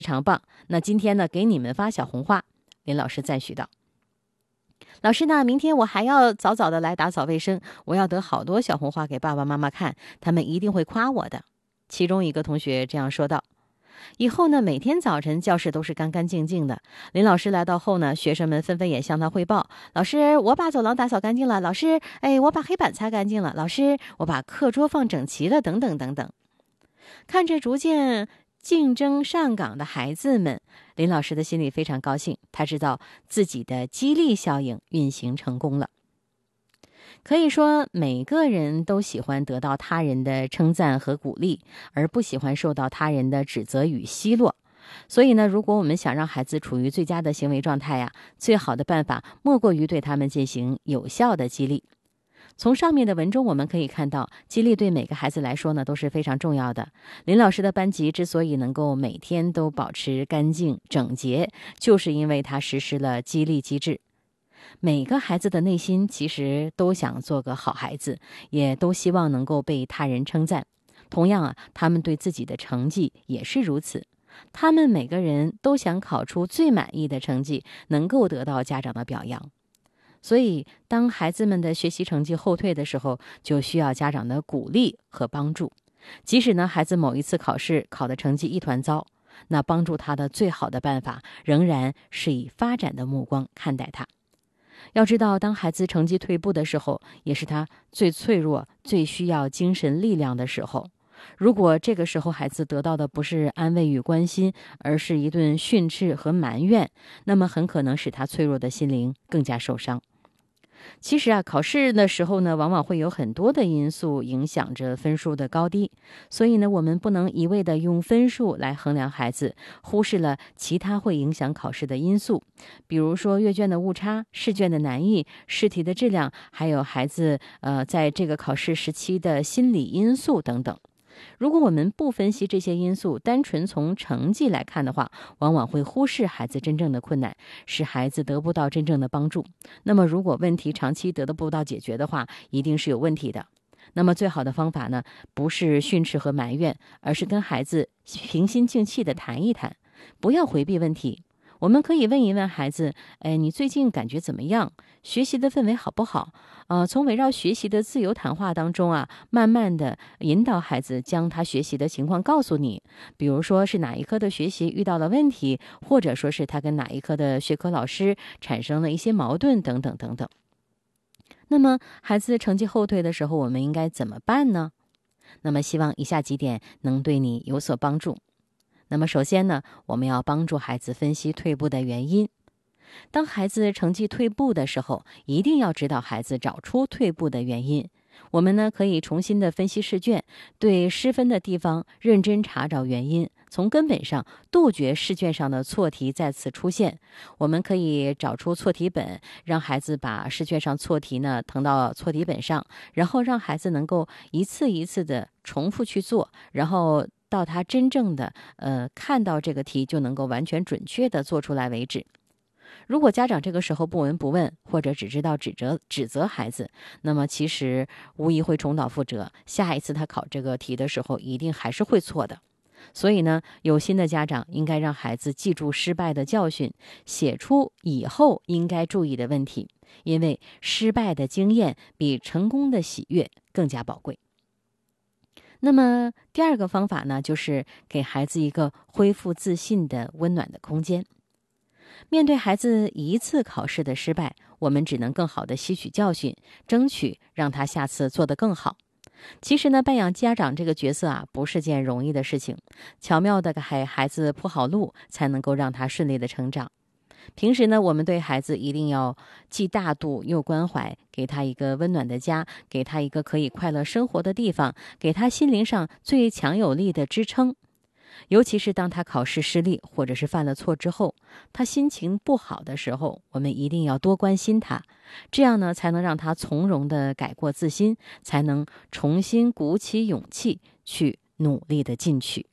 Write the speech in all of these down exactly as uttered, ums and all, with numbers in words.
常棒。那今天呢，给你们发小红花。林老师赞许道。老师呢，明天我还要早早的来打扫卫生，我要得好多小红花给爸爸妈妈看，他们一定会夸我的。其中一个同学这样说道。以后呢，每天早晨教室都是干干净净的。林老师来到后呢，学生们纷纷也向他汇报：老师，我把走廊打扫干净了。老师，哎，我把黑板擦干净了。老师，我把课桌放整齐了。等等等等。看着逐渐竞争上岗的孩子们，林老师的心里非常高兴，他知道自己的激励效应运行成功了。可以说，每个人都喜欢得到他人的称赞和鼓励，而不喜欢受到他人的指责与奚落。所以呢，如果我们想让孩子处于最佳的行为状态呀，最好的办法莫过于对他们进行有效的激励。从上面的文中我们可以看到，激励对每个孩子来说呢都是非常重要的。林老师的班级之所以能够每天都保持干净整洁，就是因为他实施了激励机制。每个孩子的内心其实都想做个好孩子，也都希望能够被他人称赞。同样啊，他们对自己的成绩也是如此。他们每个人都想考出最满意的成绩，能够得到家长的表扬。所以当孩子们的学习成绩后退的时候，就需要家长的鼓励和帮助。即使呢孩子某一次考试考的成绩一团糟，那帮助他的最好的办法仍然是以发展的目光看待他。要知道，当孩子成绩退步的时候，也是他最脆弱、最需要精神力量的时候。如果这个时候孩子得到的不是安慰与关心，而是一顿训斥和埋怨，那么很可能使他脆弱的心灵更加受伤。其实啊，考试的时候呢，往往会有很多的因素影响着分数的高低，所以呢，我们不能一味的用分数来衡量孩子，忽视了其他会影响考试的因素，比如说阅卷的误差、试卷的难易、试题的质量，还有孩子呃在这个考试时期的心理因素等等。如果我们不分析这些因素，单纯从成绩来看的话，往往会忽视孩子真正的困难，使孩子得不到真正的帮助。那么如果问题长期得不到解决的话，一定是有问题的。那么最好的方法呢，不是训斥和埋怨，而是跟孩子平心静气地谈一谈，不要回避问题。我们可以问一问孩子，哎，你最近感觉怎么样？学习的氛围好不好？呃，从围绕学习的自由谈话当中啊，慢慢的引导孩子将他学习的情况告诉你，比如说是哪一科的学习遇到了问题，或者说是他跟哪一科的学科老师产生了一些矛盾等等等等。那么孩子成绩后退的时候，我们应该怎么办呢？那么希望以下几点能对你有所帮助。那么首先呢，我们要帮助孩子分析退步的原因。当孩子成绩退步的时候，一定要指导孩子找出退步的原因。我们呢可以重新的分析试卷，对失分的地方认真查找原因，从根本上杜绝试卷上的错题再次出现。我们可以找出错题本，让孩子把试卷上错题呢誊到错题本上，然后让孩子能够一次一次的重复去做，然后到他真正的呃看到这个题就能够完全准确的做出来为止。如果家长这个时候不闻不问，或者只知道指责指责孩子，那么其实无疑会重蹈覆辙，下一次他考这个题的时候一定还是会错的。所以呢，有心的家长应该让孩子记住失败的教训，写出以后应该注意的问题，因为失败的经验比成功的喜悦更加宝贵。那么第二个方法呢，就是给孩子一个恢复自信的温暖的空间。面对孩子一次考试的失败，我们只能更好的吸取教训，争取让他下次做得更好。其实呢，扮演家长这个角色啊，不是件容易的事情，巧妙地给孩子铺好路，才能够让他顺利的成长。平时呢，我们对孩子一定要既大度又关怀，给他一个温暖的家，给他一个可以快乐生活的地方，给他心灵上最强有力的支撑。尤其是当他考试失利或者是犯了错之后，他心情不好的时候，我们一定要多关心他，这样呢，才能让他从容的改过自新，才能重新鼓起勇气去努力的进取。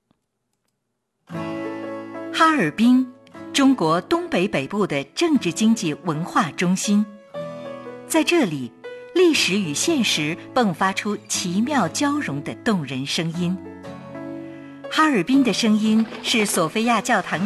哈尔滨，中国东北北部的政治经济文化中心，在这里，历史与现实迸发出奇妙交融的动人声音。 哈尔滨的声音是索菲亚教堂